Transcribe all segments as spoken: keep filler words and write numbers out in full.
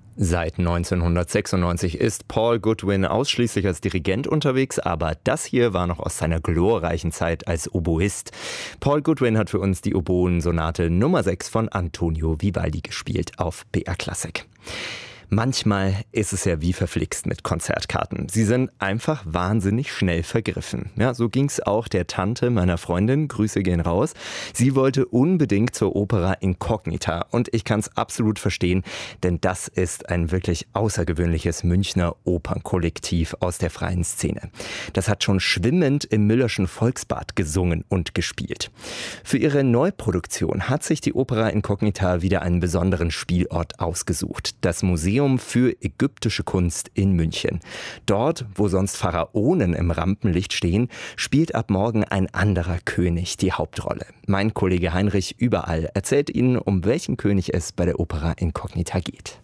Seit neunzehnhundertsechsundneunzig ist Paul Goodwin ausschließlich als Dirigent unterwegs, aber das hier war noch aus seiner glorreichen Zeit als Oboist. Paul Goodwin hat für uns die Oboen-Sonate Nummer sechs von Antonio Vivaldi gespielt auf B R Classic. Manchmal ist es ja wie verflixt mit Konzertkarten. Sie sind einfach wahnsinnig schnell vergriffen. Ja, so ging's auch der Tante meiner Freundin. Grüße gehen raus. Sie wollte unbedingt zur Opera Incognita. Und ich kann's absolut verstehen, denn das ist ein wirklich außergewöhnliches Münchner Opernkollektiv aus der freien Szene. Das hat schon schwimmend im Müllerschen Volksbad gesungen und gespielt. Für ihre Neuproduktion hat sich die Opera Incognita wieder einen besonderen Spielort ausgesucht. Das Museum für ägyptische Kunst in München. Dort, wo sonst Pharaonen im Rampenlicht stehen, spielt ab morgen ein anderer König die Hauptrolle. Mein Kollege Heinrich Überall erzählt Ihnen, um welchen König es bei der Opera Incognita geht.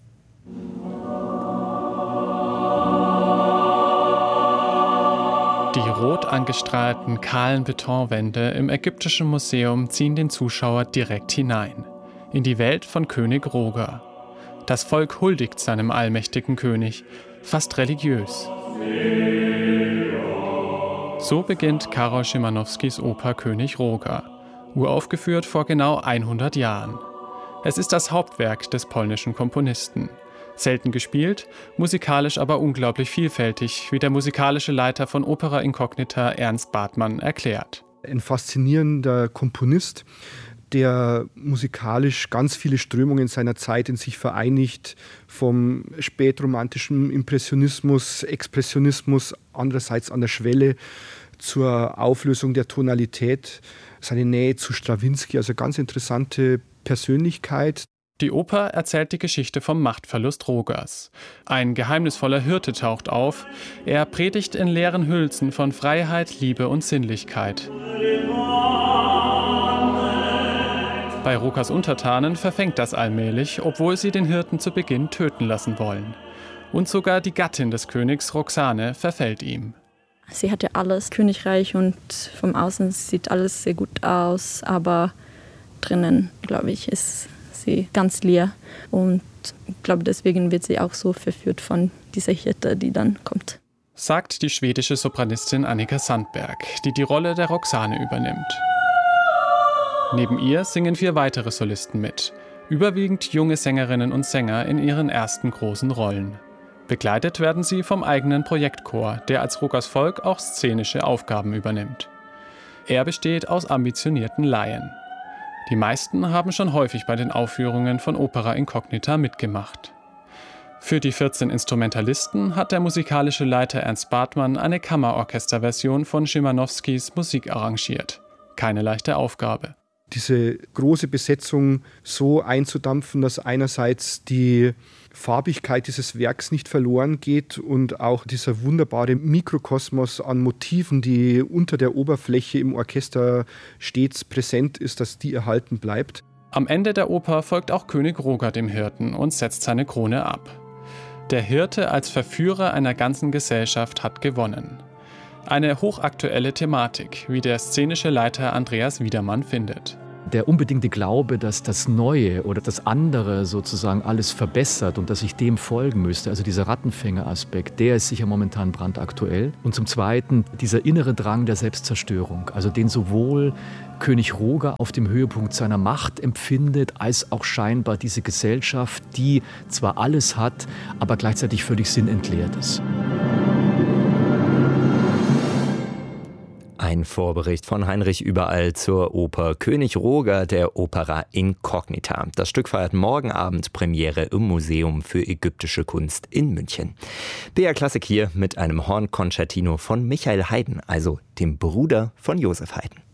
Die rot angestrahlten, kahlen Betonwände im Ägyptischen Museum ziehen den Zuschauer direkt hinein. In die Welt von König Roger. Das Volk huldigt seinem allmächtigen König, fast religiös. So beginnt Karol Szymanowskis Oper König Roger, uraufgeführt vor genau hundert Jahren. Es ist das Hauptwerk des polnischen Komponisten. Selten gespielt, musikalisch aber unglaublich vielfältig, wie der musikalische Leiter von Opera Incognita Ernst Bartmann erklärt. Ein faszinierender Komponist, der musikalisch ganz viele Strömungen seiner Zeit in sich vereinigt, vom spätromantischen Impressionismus, Expressionismus, andererseits an der Schwelle zur Auflösung der Tonalität, seine Nähe zu Strawinski, also ganz interessante Persönlichkeit. Die Oper erzählt die Geschichte vom Machtverlust Rogers. Ein geheimnisvoller Hirte taucht auf. Er predigt in leeren Hülsen von Freiheit, Liebe und Sinnlichkeit. Bei Rogers Untertanen verfängt das allmählich, obwohl sie den Hirten zu Beginn töten lassen wollen. Und sogar die Gattin des Königs, Roxane, verfällt ihm. Sie hatte alles, Königreich, und vom Außen sieht alles sehr gut aus, aber drinnen, glaube ich, ist sie ganz leer. Und ich glaube, deswegen wird sie auch so verführt von dieser Hirte, die dann kommt. Sagt die schwedische Sopranistin Annika Sandberg, die die Rolle der Roxane übernimmt. Neben ihr singen vier weitere Solisten mit, überwiegend junge Sängerinnen und Sänger in ihren ersten großen Rollen. Begleitet werden sie vom eigenen Projektchor, der als Rogers Volk auch szenische Aufgaben übernimmt. Er besteht aus ambitionierten Laien. Die meisten haben schon häufig bei den Aufführungen von Opera Incognita mitgemacht. Für die vierzehn Instrumentalisten hat der musikalische Leiter Ernst Bartmann eine Kammerorchesterversion von Szymanowskis Musik arrangiert. Keine leichte Aufgabe. Diese große Besetzung so einzudampfen, dass einerseits die Farbigkeit dieses Werks nicht verloren geht und auch dieser wunderbare Mikrokosmos an Motiven, die unter der Oberfläche im Orchester stets präsent ist, dass die erhalten bleibt. Am Ende der Oper folgt auch König Roger dem Hirten und setzt seine Krone ab. Der Hirte als Verführer einer ganzen Gesellschaft hat gewonnen. Eine hochaktuelle Thematik, wie der szenische Leiter Andreas Wiedermann findet. Der unbedingte Glaube, dass das Neue oder das andere sozusagen alles verbessert und dass ich dem folgen müsste, also dieser Rattenfänger-Aspekt, der ist sicher momentan brandaktuell. Und zum Zweiten dieser innere Drang der Selbstzerstörung, also den sowohl König Roger auf dem Höhepunkt seiner Macht empfindet, als auch scheinbar diese Gesellschaft, die zwar alles hat, aber gleichzeitig völlig sinnentleert ist. Ein Vorbericht von Heinrich Überall zur Oper König Roger der Opera Incognita. Das Stück feiert morgen Abend Premiere im Museum für ägyptische Kunst in München. B R Classic hier mit einem Hornkonzertino von Michael Haydn, also dem Bruder von Joseph Haydn.